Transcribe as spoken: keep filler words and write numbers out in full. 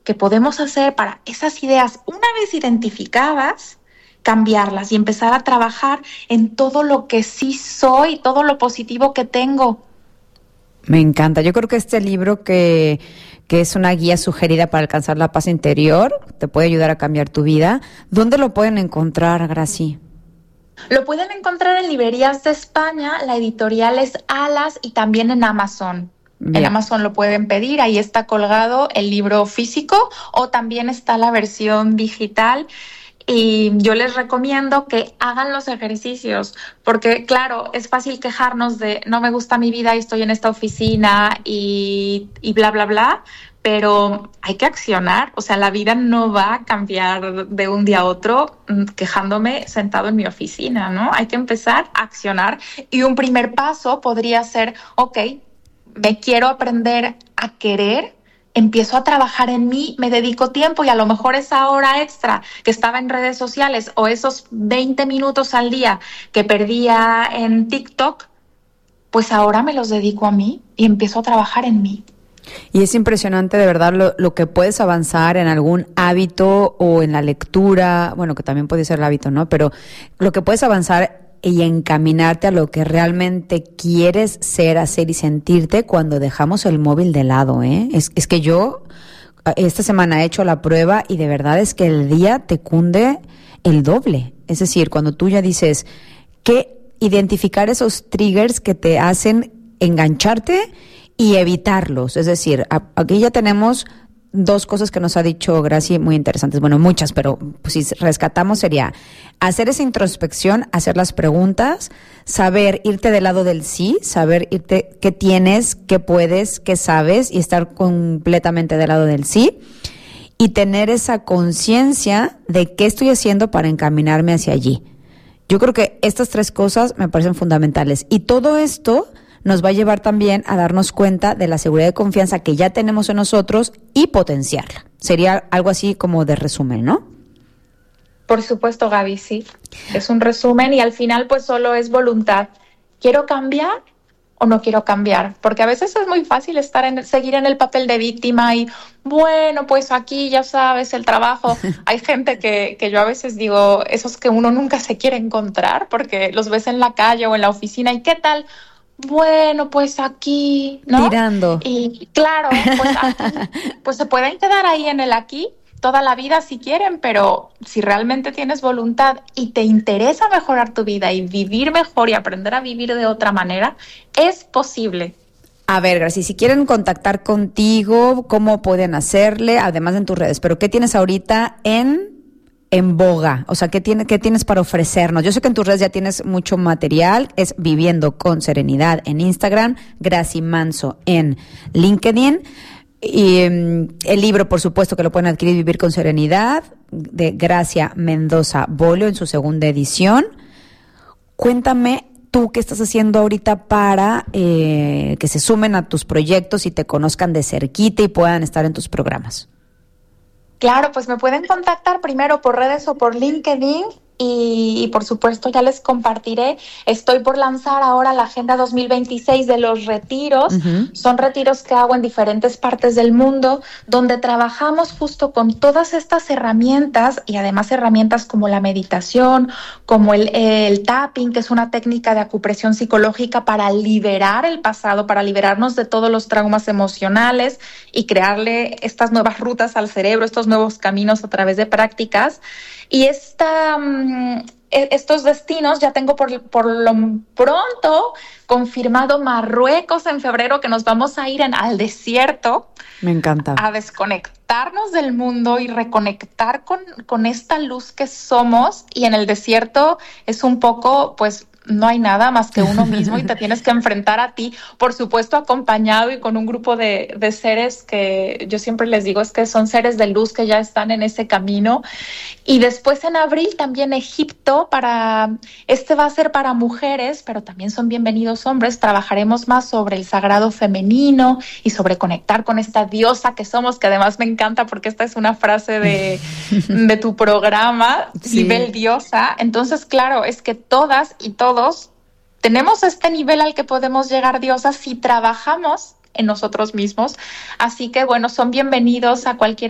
que podemos hacer para esas ideas, una vez identificadas, cambiarlas y empezar a trabajar en todo lo que sí soy, todo lo positivo que tengo. Me encanta. Yo creo que este libro que, que es una guía sugerida para alcanzar la paz interior, te puede ayudar a cambiar tu vida. ¿Dónde lo pueden encontrar, Graci? Lo pueden encontrar en librerías de España, la editorial es Alas, y también en Amazon. Bien. En Amazon lo pueden pedir, ahí está colgado el libro físico o también está la versión digital. Y yo les recomiendo que hagan los ejercicios, porque claro, es fácil quejarnos de no me gusta mi vida y estoy en esta oficina y, y bla, bla, bla, pero hay que accionar. O sea, la vida no va a cambiar de un día a otro quejándome sentado en mi oficina, ¿no? Hay que empezar a accionar y un primer paso podría ser, ok, me quiero aprender a querer, empiezo a trabajar en mí, me dedico tiempo y a lo mejor esa hora extra que estaba en redes sociales o esos veinte minutos al día que perdía en TikTok, pues ahora me los dedico a mí y empiezo a trabajar en mí. Y es impresionante de verdad lo, lo que puedes avanzar en algún hábito o en la lectura, bueno, que también puede ser el hábito, ¿no? Pero lo que puedes avanzar y encaminarte a lo que realmente quieres ser, hacer y sentirte cuando dejamos el móvil de lado, ¿eh? Es, es que yo esta semana he hecho la prueba y de verdad es que el día te cunde el doble. Es decir, cuando tú ya dices que identificar esos triggers que te hacen engancharte y evitarlos. Es decir, aquí ya tenemos dos cosas que nos ha dicho Graci muy interesantes, bueno, muchas, pero pues, si rescatamos sería hacer esa introspección, hacer las preguntas, saber irte del lado del sí, saber irte qué tienes, qué puedes, qué sabes y estar completamente del lado del sí y tener esa conciencia de qué estoy haciendo para encaminarme hacia allí. Yo creo que estas tres cosas me parecen fundamentales y todo esto nos va a llevar también a darnos cuenta de la seguridad y confianza que ya tenemos en nosotros y potenciarla. Sería algo así como de resumen, ¿no? Por supuesto, Gaby, sí. Es un resumen y al final pues solo es voluntad. ¿Quiero cambiar o no quiero cambiar? Porque a veces es muy fácil estar en, seguir en el papel de víctima y bueno, pues aquí ya sabes, el trabajo. Hay gente que, que yo a veces digo, esos que uno nunca se quiere encontrar porque los ves en la calle o en la oficina y ¿qué tal? Bueno, pues aquí, ¿no? Tirando. Y claro, pues aquí, pues se pueden quedar ahí en el aquí toda la vida si quieren, pero si realmente tienes voluntad y te interesa mejorar tu vida y vivir mejor y aprender a vivir de otra manera, es posible. A ver, Graci, si quieren contactar contigo, ¿cómo pueden hacerle? Además en tus redes, pero ¿qué tienes ahorita en... en boga? O sea, ¿qué, tiene, ¿qué tienes para ofrecernos? Yo sé que en tus redes ya tienes mucho material, es Viviendo con Serenidad en Instagram, Graci Manso en LinkedIn, y um, el libro, por supuesto, que lo pueden adquirir, Vivir con Serenidad, de Gracia Mendoza Bolio, en su segunda edición. Cuéntame tú qué estás haciendo ahorita para eh, que se sumen a tus proyectos y te conozcan de cerquita y puedan estar en tus programas. Claro, pues me pueden contactar primero por redes o por LinkedIn y, y por supuesto ya les compartiré. Estoy por lanzar ahora la Agenda dos mil veintiséis de los retiros. Uh-huh. Son retiros que hago en diferentes partes del mundo donde trabajamos justo con todas estas herramientas y además herramientas como la meditación, como el, el tapping, que es una técnica de acupresión psicológica para liberar el pasado, para liberarnos de todos los traumas emocionales y crearle estas nuevas rutas al cerebro, estos nuevos caminos a través de prácticas. Y esta, um, estos destinos ya tengo por, por lo pronto confirmado Marruecos en febrero, que nos vamos a ir en, al desierto. Me encanta. A desconectarnos del mundo y reconectar con, con esta luz que somos. Y en el desierto es un poco, pues, no hay nada más que uno mismo y te tienes que enfrentar a ti, por supuesto acompañado y con un grupo de, de seres que yo siempre les digo es que son seres de luz que ya están en ese camino. Y después en abril también Egipto, para este va a ser para mujeres, pero también son bienvenidos hombres. Trabajaremos más sobre el sagrado femenino y sobre conectar con esta diosa que somos, que además me encanta porque esta es una frase de, de tu programa, sí. Nivel diosa. Entonces, claro, es que todas y todos tenemos este nivel al que podemos llegar diosas si trabajamos en nosotros mismos. Así que, bueno, son bienvenidos a cualquier